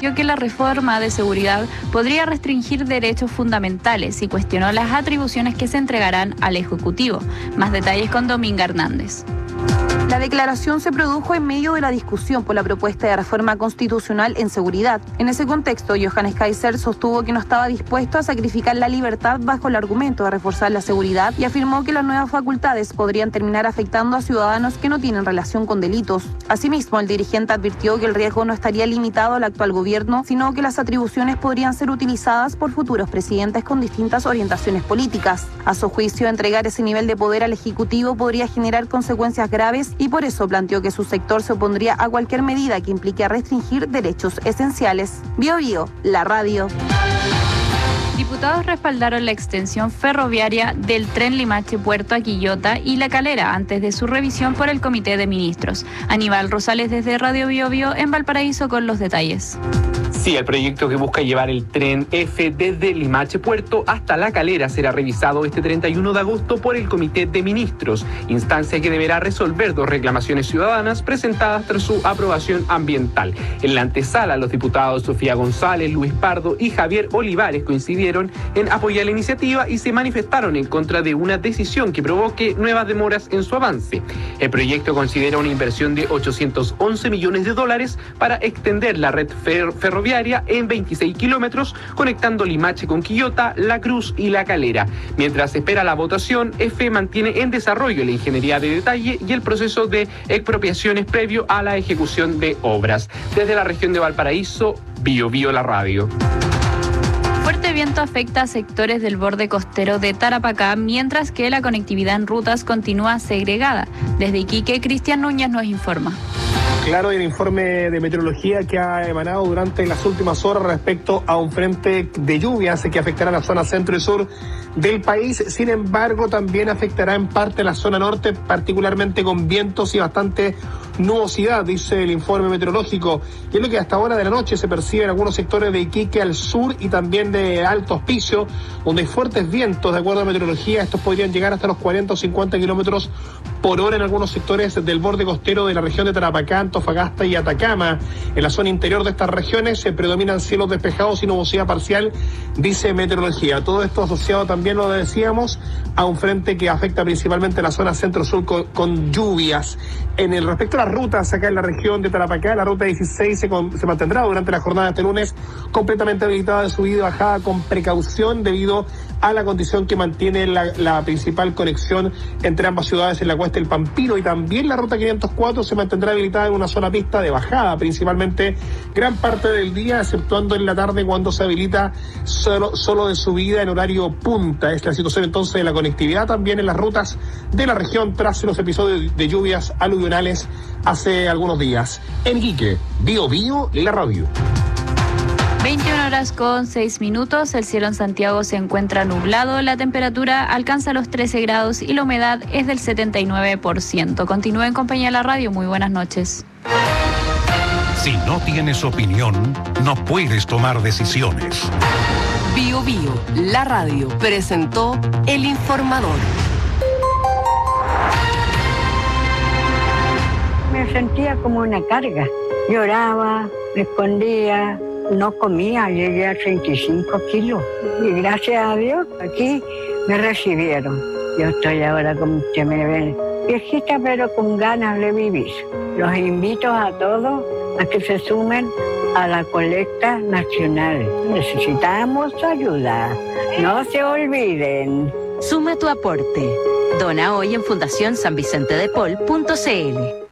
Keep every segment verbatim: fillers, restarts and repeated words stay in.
que la reforma de seguridad podría restringir derechos fundamentales y cuestionó las atribuciones que se entregarán al Ejecutivo. Más detalles con Dominga Hernández. La declaración se produjo en medio de la discusión por la propuesta de reforma constitucional en seguridad. En ese contexto, Johannes Kaiser sostuvo que no estaba dispuesto a sacrificar la libertad bajo el argumento de reforzar la seguridad y afirmó que las nuevas facultades podrían terminar afectando a ciudadanos que no tienen relación con delitos. Asimismo, el dirigente advirtió que el riesgo no estaría limitado al actual gobierno, sino que las atribuciones podrían ser utilizadas por futuros presidentes con distintas orientaciones políticas. A su juicio, entregar ese nivel de poder al Ejecutivo podría generar consecuencias graves y por eso planteó que su sector se opondría a cualquier medida que implique restringir derechos esenciales. Bio Bio, la radio. Diputados respaldaron la extensión ferroviaria del tren Limache-Puerto a Quillota y La Calera antes de su revisión por el Comité de Ministros. Aníbal Rosales desde Radio Bio Bio en Valparaíso con los detalles. Sí, el proyecto que busca llevar el tren F desde Limache Puerto hasta La Calera será revisado este treinta y uno de agosto por el Comité de Ministros, instancia que deberá resolver dos reclamaciones ciudadanas presentadas tras su aprobación ambiental. En la antesala, los diputados Sofía González, Luis Pardo y Javier Olivares coincidieron en apoyar la iniciativa y se manifestaron en contra de una decisión que provoque nuevas demoras en su avance. El proyecto considera una inversión de ochocientos once millones de dólares para extender la red fer- ferroviaria en veintiséis kilómetros, conectando Limache con Quillota, La Cruz y La Calera. Mientras se espera la votación, F mantiene en desarrollo la ingeniería de detalle y el proceso de expropiaciones previo a la ejecución de obras. Desde la región de Valparaíso, Bio Bio la radio. Fuerte viento afecta a sectores del borde costero de Tarapacá, mientras que la conectividad en rutas continúa segregada. Desde Iquique, Cristian Núñez nos informa. Claro, el informe de meteorología que ha emanado durante las últimas horas respecto a un frente de lluvias que afectará la zona centro y sur del país. Sin embargo, también afectará en parte la zona norte, particularmente con vientos y bastante nubosidad, dice el informe meteorológico. Y es lo que hasta ahora de la noche se percibe en algunos sectores de Iquique al sur y también de Alto Hospicio, donde hay fuertes vientos. De acuerdo a meteorología, estos podrían llegar hasta los cuarenta o cincuenta kilómetros por hora en algunos sectores del borde costero de la región de Tarapacá, Antofagasta y Atacama. En la zona interior de estas regiones se predominan cielos despejados y nubosidad parcial, dice meteorología. Todo esto asociado también, lo decíamos, a un frente que afecta principalmente la zona centro-sur con, con lluvias. En el respecto a las rutas acá en la región de Tarapacá, la ruta dieciséis se, con, se mantendrá durante la jornada de este lunes completamente habilitada de subida y bajada con precaución debido a la condición que mantiene la, la principal conexión entre ambas ciudades en la cuesta del Pampiro, y también la ruta quinientos cuatro se mantendrá habilitada en una sola pista de bajada, principalmente gran parte del día, exceptuando en la tarde cuando se habilita solo, solo de subida en horario punta. Es la situación entonces de la conectividad también en las rutas de la región tras los episodios de lluvias aluvionales hace algunos días. En Iquique, Bio Bio, la radio. veintiuna horas con seis minutos, el cielo en Santiago se encuentra nublado, la temperatura alcanza los trece grados y la humedad es del setenta y nueve por ciento. Continúa en compañía de la radio, muy buenas noches. Si no tienes opinión, no puedes tomar decisiones. Bio Bio, la radio, presentó El Informador. Me sentía como una carga. Lloraba, respondía, no comía, llegué a treinta y cinco kilos. Y gracias a Dios, aquí me recibieron. Yo estoy ahora, como ustedes me ven, viejita pero con ganas de vivir. Los invito a todos a que se sumen a la colecta nacional. Necesitamos ayuda. No se olviden. Suma tu aporte. Dona hoy en fundación san vicente de paul punto c l.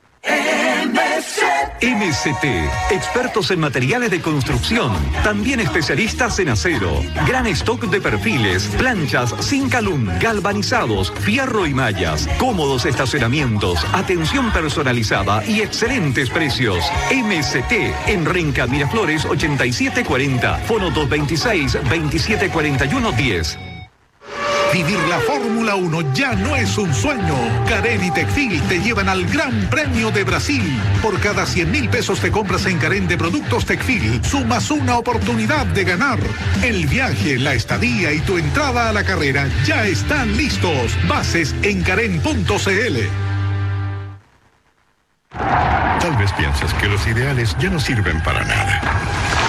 M C T, expertos en materiales de construcción, también especialistas en acero, gran stock de perfiles, planchas, Zincalum, galvanizados, fierro y mallas, cómodos estacionamientos, atención personalizada y excelentes precios. M C T, en Renca Miraflores ochenta y siete cuarenta, fono dos veintiséis, veintisiete cuarenta y uno diez. Vivir la Fórmula uno ya no es un sueño. Carén y Tecfil te llevan al Gran Premio de Brasil. Por cada cien mil pesos te compras en Carén de productos Tecfil, sumas una oportunidad de ganar. El viaje, la estadía y tu entrada a la carrera ya están listos. Bases en carén punto c l. Tal vez piensas que los ideales ya no sirven para nada.